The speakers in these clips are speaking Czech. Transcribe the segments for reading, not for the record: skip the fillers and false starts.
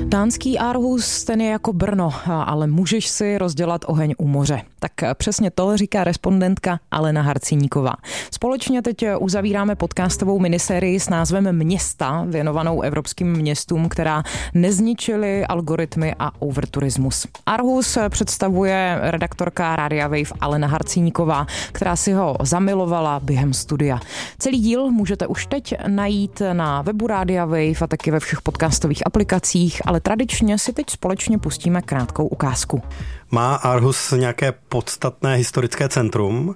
Dánský Aarhus, ten je jako Brno, ale můžeš si rozdělat oheň u moře. Tak přesně to říká respondentka Alena Harcíníková. Společně teď uzavíráme podcastovou minisérii s názvem Města, věnovanou evropským městům, která nezničily algoritmy a overturismus. Aarhus představuje redaktorka Rádia Wave Alena Harcíníková, která si ho zamilovala během studia. Celý díl můžete už teď najít na webu Rádia Wave a taky ve všech podcastových aplikacích, ale tradičně si teď společně pustíme krátkou ukázku. Má Aarhus nějaké podstatné historické centrum,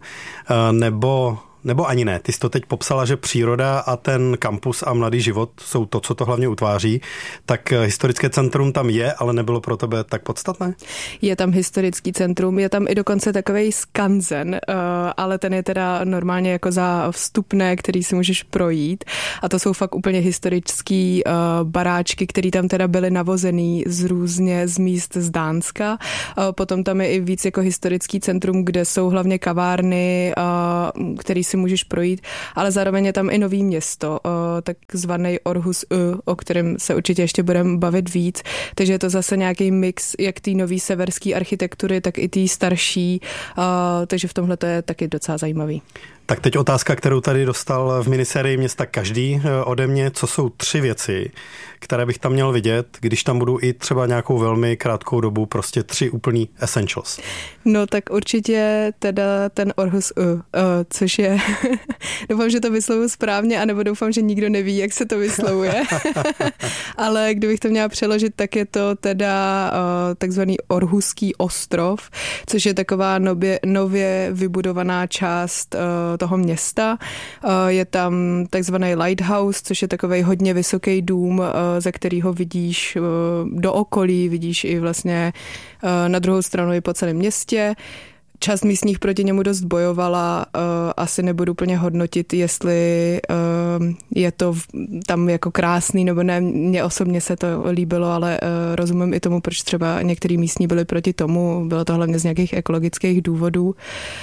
nebo ani ne? Ty jsi to teď popsala, že příroda a ten kampus a mladý život jsou to, co to hlavně utváří. Tak historické centrum tam je, ale nebylo pro tebe tak podstatné? Je tam historický centrum, je tam i dokonce takovej skanzen, ale ten je teda normálně jako za vstupné, který si můžeš projít. A to jsou fakt úplně historický baráčky, které tam teda byly navozený z míst z Dánska. Potom tam je i víc jako historický centrum, kde jsou hlavně kavárny, který si můžeš projít, ale zároveň je tam i nový město, takzvaný Aarhus, o kterém se určitě ještě budeme bavit víc, takže je to zase nějaký mix jak té nový severské architektury, tak i té starší, takže v tomhle to je taky docela zajímavý. Tak teď otázka, kterou tady dostal v minisérii Města každý ode mě. Co jsou 3 věci, které bych tam měl vidět, když tam budu i třeba nějakou velmi krátkou dobu, prostě 3 úplný essentials? No tak určitě teda ten Aarhus, což je, doufám, že to vyslovuju správně, anebo doufám, že nikdo neví, jak se to vyslovuje. Ale kdybych to měla přeložit, tak je to teda takzvaný Aarhuský ostrov, což je taková nově vybudovaná část toho města. Je tam takzvaný lighthouse, což je takovej hodně vysoký dům, ze kterého vidíš do okolí, vidíš i vlastně na druhou stranu i po celém městě. Část místních proti němu dost bojovala, asi nebudu úplně hodnotit, jestli je to tam jako krásný, nebo ne, mně osobně se to líbilo, ale rozumím i tomu, proč třeba některý místní byli proti tomu, bylo to hlavně z nějakých ekologických důvodů.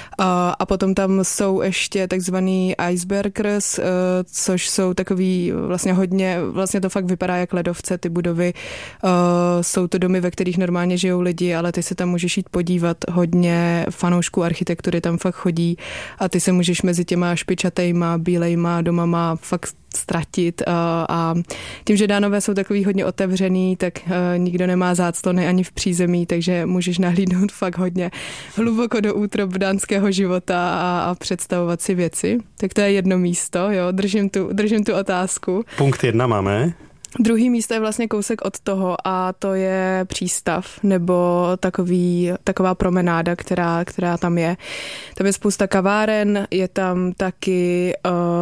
A potom tam jsou ještě takzvaný icebergers, což jsou takový vlastně vlastně to fakt vypadá jak ledovce, ty budovy. Jsou to domy, ve kterých normálně žijou lidi, ale ty se tam můžeš jít podívat, hodně fanoušků architektury tam fakt chodí a ty se můžeš mezi těma špičatejma, bílejma domama fakt ztratit a tím, že Dánové jsou takový hodně otevřený, tak nikdo nemá záclony ani v přízemí, takže můžeš nahlídnout fakt hodně hluboko do útrob dánského života a představovat si věci. Tak to je jedno místo, jo, držím tu otázku. Punkt 1 máme. Druhý místo je vlastně kousek od toho a to je přístav nebo taková promenáda, která tam je. Tam je spousta kaváren, je tam taky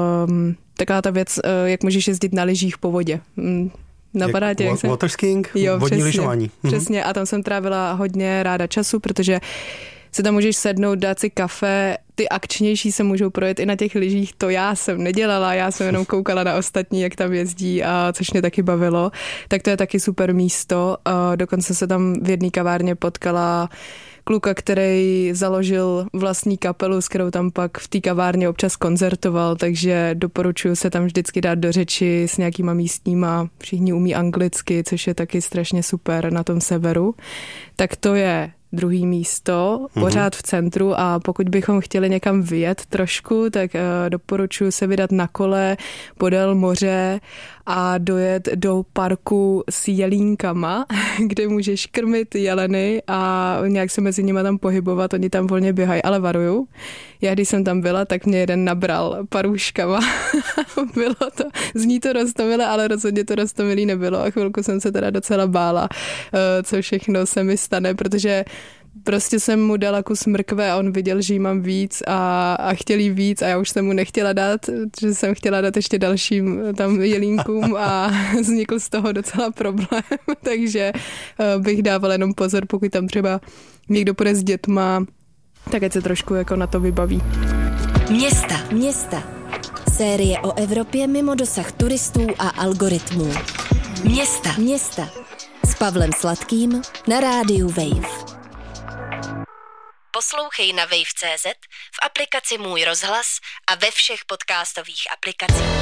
taková ta věc, jak můžeš jezdit na lyžích po vodě. Napadá tě? Waterskiing? Vodní lyžování. Přesně, a tam jsem trávila hodně ráda času, protože si tam můžeš sednout, dát si kafe, ty akčnější se můžou projet i na těch lyžích, to já jsem nedělala, já jsem jenom koukala na ostatní, jak tam jezdí, a což mě taky bavilo, tak to je taky super místo. Dokonce se tam v jedné kavárně potkala kluka, který založil vlastní kapelu, s kterou tam pak v té kavárně občas koncertoval, takže doporučuji se tam vždycky dát do řeči s nějakýma místníma, všichni umí anglicky, což je taky strašně super na tom severu. Tak to je druhý místo, pořád v centru, a pokud bychom chtěli někam vyjet trošku, tak doporučuji se vydat na kole podél moře a dojet do parku s jelínkama, kde můžeš krmit jeleny a nějak se mezi nimi tam pohybovat, oni tam volně běhají, ale varuju. Já když jsem tam byla, tak mě jeden nabral parůškama. Bylo to, zní to roztomilé, ale rozhodně to roztomilý nebylo a chvilku jsem se teda docela bála, co všechno se mi stane, protože prostě jsem mu dala kus mrkve a on viděl, že jí mám víc a chtěl jí víc a já už jsem mu nechtěla dát, že jsem chtěla dát ještě dalším tam jelínkům a vznikl z toho docela problém, takže bych dávala jenom pozor, pokud tam třeba někdo půjde s dětma, tak ať se trošku jako na to vybaví. Města. Série o Evropě mimo dosah turistů a algoritmů. Města. S Pavlem Sladkým na rádiu Wave. Poslouchej na wave.cz, v aplikaci Můj rozhlas a ve všech podcastových aplikacích.